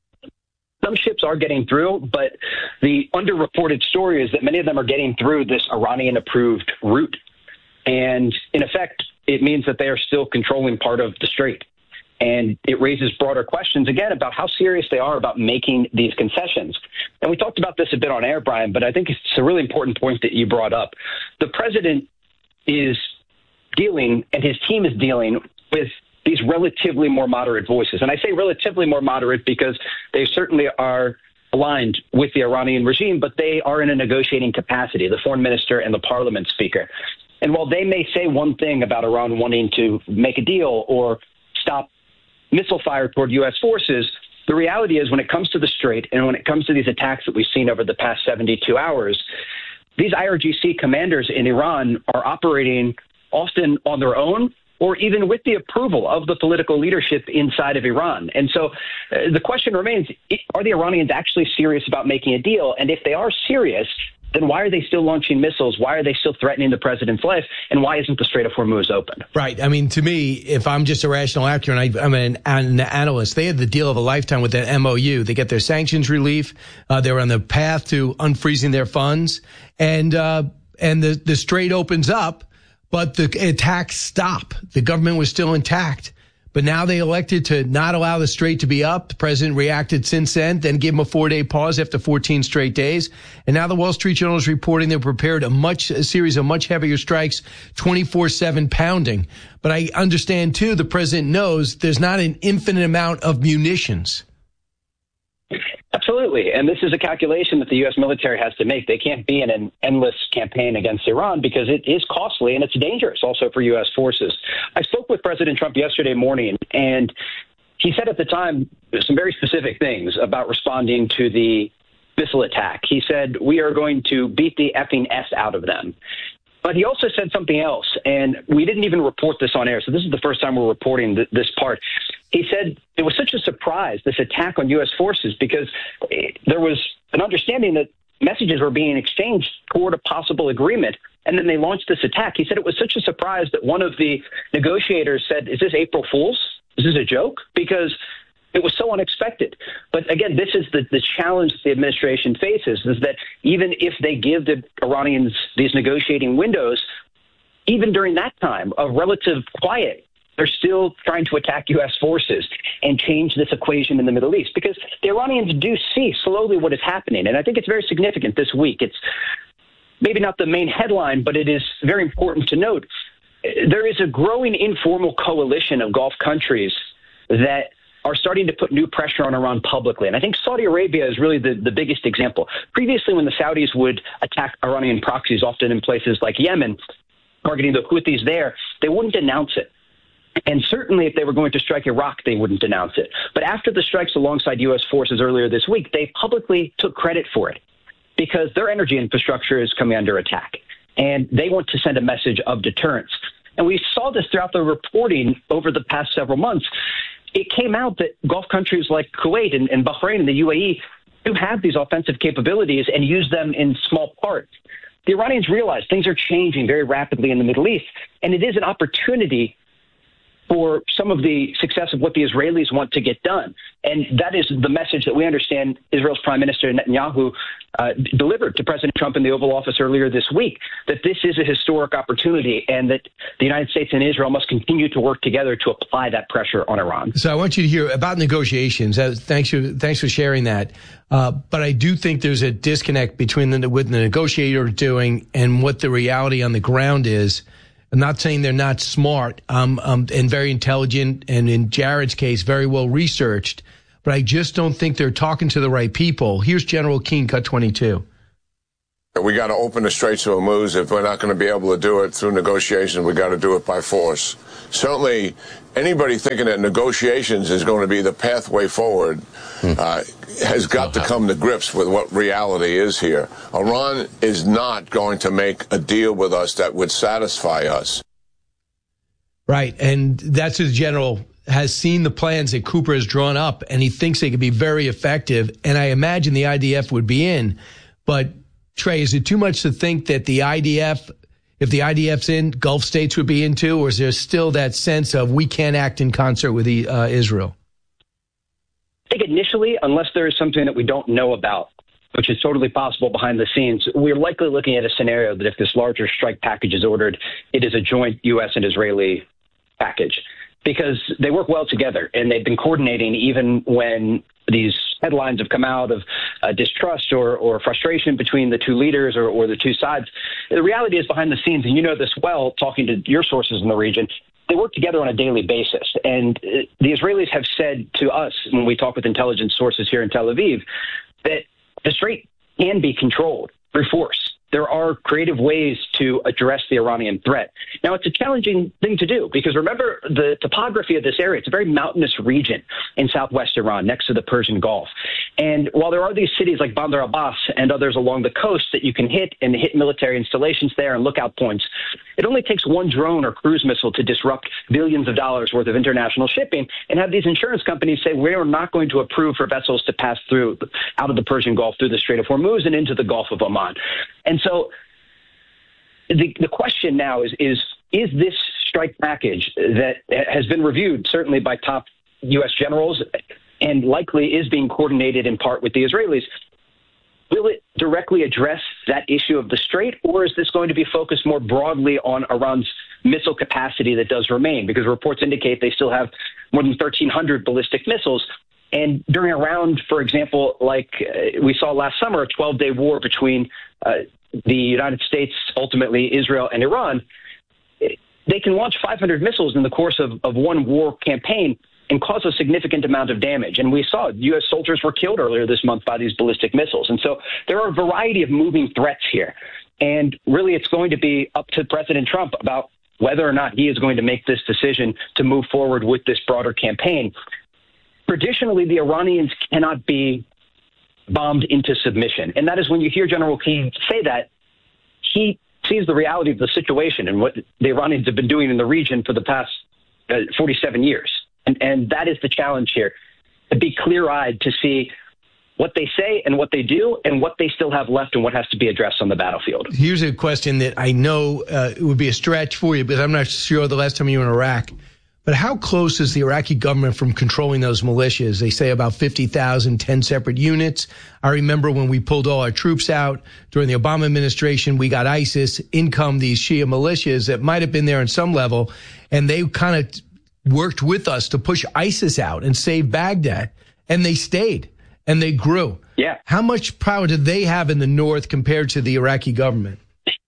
Some ships are getting through, but the underreported story is that many of them are getting through this Iranian-approved route. And in effect, it means that they are still controlling part of the strait. And it raises broader questions, again, about how serious they are about making these concessions. And we talked about this a bit on air, Brian, but I think it's a really important point that you brought up. The president is dealing, and his team is dealing with these relatively more moderate voices. And I say relatively more moderate because they certainly are aligned with the Iranian regime, but they are in a negotiating capacity, the foreign minister and the parliament speaker. And while they may say one thing about Iran wanting to make a deal or stop missile fire toward U.S. forces, the reality is when it comes to the strait and when it comes to these attacks that we've seen over the past 72 hours, these IRGC commanders in Iran are operating often on their own or even with the approval of the political leadership inside of Iran. And so the question remains, are the Iranians actually serious about making a deal? And if they are serious, then why are they still launching missiles? Why are they still threatening the president's life? And why isn't the Strait of Hormuz open? Right. I mean, to me, if I'm just a rational actor and I'm an analyst, they had the deal of a lifetime with that MOU. They get their sanctions relief. They're on the path to unfreezing their funds. And the Strait opens up, but the attacks stop. The government was still intact. But now they elected to not allow the Strait to be up. The president reacted since then gave him a 4-day pause after 14 straight days. And now the Wall Street Journal is reporting they've prepared a series of much heavier strikes, 24/7 pounding. But I understand, too, the president knows there's not an infinite amount of munitions. Absolutely. And this is a calculation that the U.S. military has to make. They can't be in an endless campaign against Iran because it is costly and it's dangerous also for U.S. forces. I spoke with President Trump yesterday morning, and he said at the time some very specific things about responding to the missile attack. He said, we are going to beat the effing S out of them. But he also said something else, and we didn't even report this on air, so this is the first time we're reporting this part. He said it was such a surprise, this attack on U.S. forces, because there was an understanding that messages were being exchanged toward a possible agreement, and then they launched this attack. He said it was such a surprise that one of the negotiators said, is this April Fool's? Is this a joke? Because it was so unexpected. But again, this is the challenge the administration faces, is that even if they give the Iranians these negotiating windows, even during that time of relative quiet, they're still trying to attack U.S. forces and change this equation in the Middle East, because the Iranians do see slowly what is happening. And I think it's very significant this week. It's maybe not the main headline, but it is very important to note. There is a growing informal coalition of Gulf countries that are starting to put new pressure on Iran publicly. And I think Saudi Arabia is really the biggest example. Previously, when the Saudis would attack Iranian proxies, often in places like Yemen, targeting the Houthis there, they wouldn't announce it. And certainly if they were going to strike Iraq, they wouldn't announce it. But after the strikes alongside U.S. forces earlier this week, they publicly took credit for it because their energy infrastructure is coming under attack. And they want to send a message of deterrence. And we saw this throughout the reporting over the past several months. It came out that Gulf countries like Kuwait and Bahrain and the UAE do have these offensive capabilities and use them in small parts. The Iranians realize things are changing very rapidly in the Middle East, and it is an opportunity for some of the success of what the Israelis want to get done. And that is the message that we understand Israel's Prime Minister Netanyahu delivered to President Trump in the Oval Office earlier this week, that this is a historic opportunity and that the United States and Israel must continue to work together to apply that pressure on Iran. So I want you to hear about negotiations. Thanks for sharing that. But I do think there's a disconnect between what the negotiator are doing and what the reality on the ground is. I'm not saying they're not smart and very intelligent, and in Jared's case, very well researched, but I just don't think they're talking to the right people. Here's General Keane, Cut 22. We got to open the Straits of Hormuz. If we're not going to be able to do it through negotiations, we got to do it by force. Certainly, anybody thinking that negotiations is going to be the pathway forward has got to come to grips with what reality is here. Iran is not going to make a deal with us that would satisfy us. Right, and that's his general has seen the plans that Cooper has drawn up, and he thinks they could be very effective, and I imagine the IDF would be in. But, Trey, is it too much to think that the IDF, if the IDF's in, Gulf states would be in too, or is there still that sense of we can't act in concert with Israel? I think initially, unless there is something that we don't know about, which is totally possible behind the scenes, we're likely looking at a scenario that if this larger strike package is ordered, it is a joint U.S. and Israeli package, because they work well together and they've been coordinating even when these headlines have come out of distrust or frustration between the two leaders or the two sides. The reality is behind the scenes, and you know this well, talking to your sources in the region, they work together on a daily basis. And the Israelis have said to us when we talk with intelligence sources here in Tel Aviv that the Strait can be controlled through force. There are creative ways to address the Iranian threat. Now, it's a challenging thing to do because remember the topography of this area. It's a very mountainous region in southwest Iran next to the Persian Gulf. And while there are these cities like Bandar Abbas and others along the coast that you can hit and hit military installations there and lookout points, it only takes one drone or cruise missile to disrupt billions of dollars worth of international shipping and have these insurance companies say, we are not going to approve for vessels to pass through out of the Persian Gulf through the Strait of Hormuz and into the Gulf of Oman. And so the question now is this strike package that has been reviewed certainly by top U.S. generals and likely is being coordinated in part with the Israelis, will it directly address that issue of the Strait, or is this going to be focused more broadly on Iran's missile capacity that does remain? Because reports indicate they still have more than 1,300 ballistic missiles. And during a round, for example, like we saw last summer, a 12-day war between the United States, ultimately Israel and Iran, they can launch 500 missiles in the course of one war campaign and cause a significant amount of damage. And we saw U.S. soldiers were killed earlier this month by these ballistic missiles. And so there are a variety of moving threats here. And really, it's going to be up to President Trump about whether or not he is going to make this decision to move forward with this broader campaign. Traditionally, the Iranians cannot be bombed into submission. And that is when you hear General Keane say that, he sees the reality of the situation and what the Iranians have been doing in the region for the past 47 years. And that is the challenge here, to be clear-eyed to see what they say and what they do and what they still have left and what has to be addressed on the battlefield. Here's a question that I know it would be a stretch for you, because I'm not sure the last time you were in Iraq. But how close is the Iraqi government from controlling those militias? They say about 50,000, 10 separate units. I remember when we pulled all our troops out during the Obama administration, we got ISIS, in come these Shia militias that might have been there on some level, and they kind of worked with us to push ISIS out and save Baghdad, and they stayed and they grew. Yeah. How much power do they have in the north compared to the Iraqi government?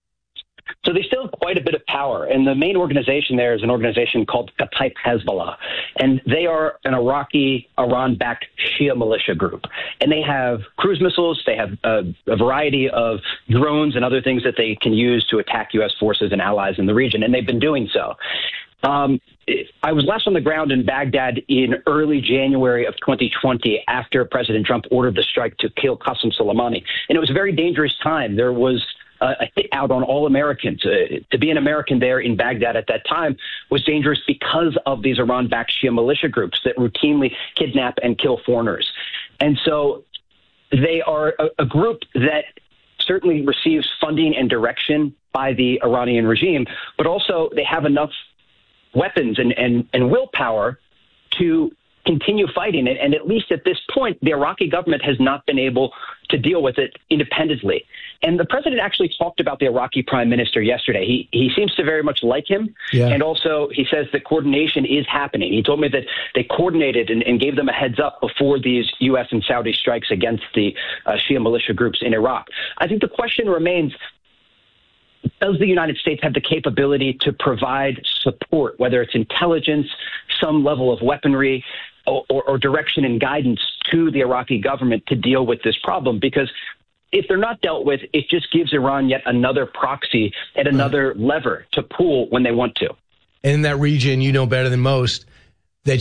So they still have quite a bit of power. And the main organization there is an organization called Kataib Hezbollah. And they are an Iraqi, Iran-backed Shia militia group. And they have cruise missiles. They have a variety of drones and other things that they can use to attack U.S. forces and allies in the region. And they've been doing so. I was last on the ground in Baghdad in early January of 2020 after President Trump ordered the strike to kill Qasem Soleimani. And it was a very dangerous time. There was a hit out on all Americans. To be an American there in Baghdad at that time was dangerous because of these Iran-backed Shia militia groups that routinely kidnap and kill foreigners. And so they are a group that certainly receives funding and direction by the Iranian regime, but also they have enough weapons and willpower to continue fighting it. And at least at this point, the Iraqi government has not been able to deal with it independently. And the president actually talked about the Iraqi prime minister yesterday. He seems to very much like him. Yeah. And also he says that coordination is happening. He told me that they coordinated and gave them a heads up before these U.S. and Saudi strikes against the Shia militia groups in Iraq. I think the question remains, does the United States have the capability to provide support, whether it's intelligence, some level of weaponry, or direction and guidance to the Iraqi government to deal with this problem? Because if they're not dealt with, it just gives Iran yet another proxy and another lever to pull when they want to. And in that region, you know better than most,